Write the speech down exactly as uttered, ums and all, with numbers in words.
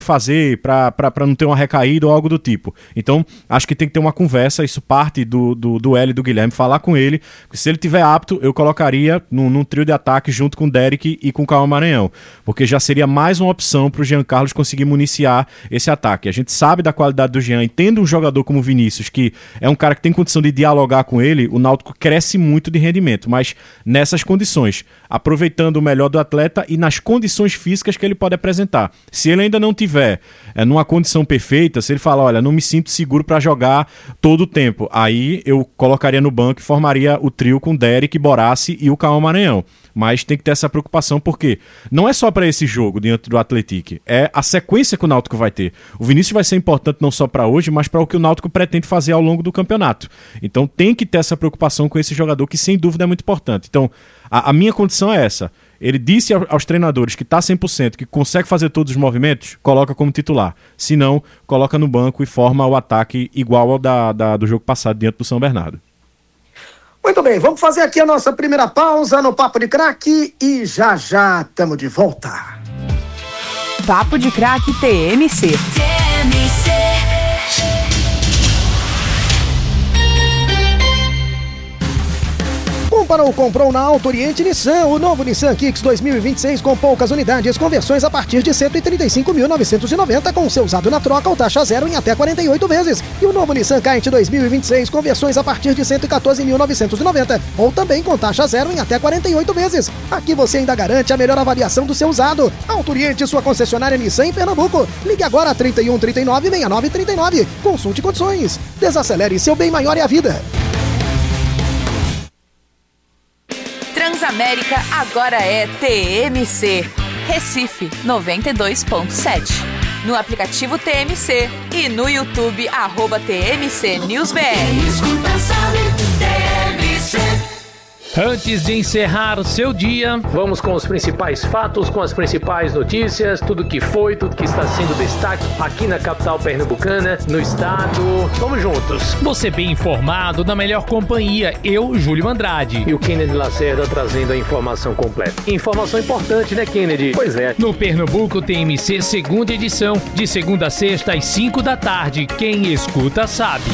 fazer para não ter uma recaída ou algo do tipo. Então, acho que tem que ter uma conversa, isso parte do, do, do Hélio e do Guilherme, falar com ele, se ele tiver apto, eu colocaria num, num trio de ataque junto com o Derek e com o Cauã Maranhão, porque já seria mais uma opção para o Jean Carlos conseguir municiar esse ataque. A gente sabe da qualidade do Jean, e tendo um jogador como o Vinícius, que é um cara que tem condição de dialogar com ele, o Náutico cresce muito de rendimento, mas nessas condições, aproveitando o melhor do atleta e nas condições físicas que ele pode apresentar. Se ele ainda não tiver é, numa condição perfeita, se ele falar, olha, não me sinto seguro para jogar todo o tempo, aí eu colocaria no banco e formaria o trio com Derek, Borassi e o Cauã Maranhão. Mas tem que ter essa preocupação, porque não é só para esse jogo diante do Atlético, é a sequência que o Náutico vai ter. O Vinícius vai ser importante não só para hoje, mas para o que o Náutico pretende fazer ao longo do campeonato. Então tem que ter essa preocupação com esse jogador, que sem dúvida é muito importante. Então a, a minha condição é essa. Ele disse aos treinadores que está cem por cento, que consegue fazer todos os movimentos, coloca como titular. Se não, coloca no banco e forma o ataque igual ao da, da, do jogo passado diante do São Bernardo. Muito bem, vamos fazer aqui a nossa primeira pausa no Papo de Craque e já já estamos de volta. Papo de Craque T M C. T M C. Comprou ou comprou na Auto Oriente Nissan, o novo Nissan Kicks dois mil e vinte e seis com poucas unidades, conversões a partir de cento e trinta e cinco mil novecentos e noventa, com seu usado na troca ou taxa zero em até quarenta e oito vezes. E o novo Nissan Kite dois mil e vinte e seis, conversões a partir de cento e quatorze mil novecentos e noventa, ou também com taxa zero em até quarenta e oito vezes. Aqui você ainda garante a melhor avaliação do seu usado. Auto Oriente, sua concessionária Nissan em Pernambuco. Ligue agora trinta e um, trinta e nove, sessenta e nove, trinta e nove. Consulte condições. Desacelere, seu bem maior é a vida. Transamérica agora é T M C. Recife noventa e dois ponto sete. No aplicativo T M C e no YouTube, arroba T M C News B R. Antes de encerrar o seu dia, vamos com os principais fatos, com as principais notícias, tudo que foi, tudo que está sendo destaque aqui na capital pernambucana, no estado. Vamos juntos. Você bem informado, na melhor companhia, eu, Júlio Andrade. E o Kennedy Lacerda trazendo a informação completa. Informação importante, né, Kennedy? Pois é. No Pernambuco T M C, segunda edição, de segunda a sexta às cinco da tarde. Quem escuta sabe.